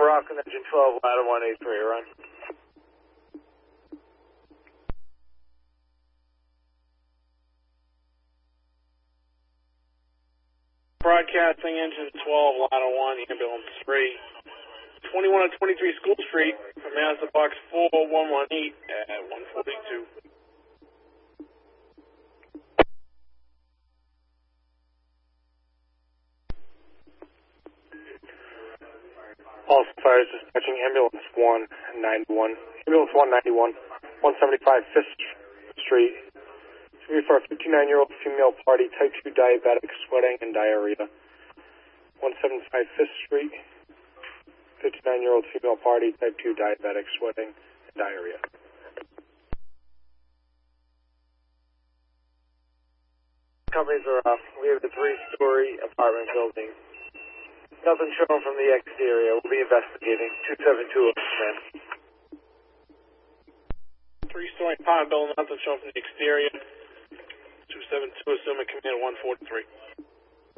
Rockland Engine 12, ladder 183, run. Broadcasting Engine 12, ladder 1, ambulance 3. 21 and 23 School Street, from Mazda Box 4118 at 142. All fires dispatching ambulance 191. Ambulance 191, 175 Fifth Street. It's going to be for a 59-year-old female party, type 2 diabetic, sweating, and diarrhea. 175 Fifth Street. 59-year-old female party, type 2 diabetic, sweating, and diarrhea. Companies are off. We have the 3-story apartment building. Nothing shown from the exterior. We'll be investigating. 272, man. 3-story apartment building, nothing shown from the exterior. 272, assuming command 143.